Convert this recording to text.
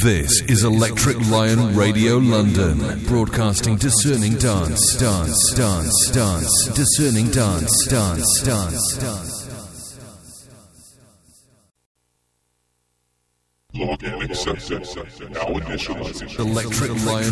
This is Electric Lion Radio London, broadcasting discerning dance, discerning dance. Log in accepted. Now initializing. Electric Lion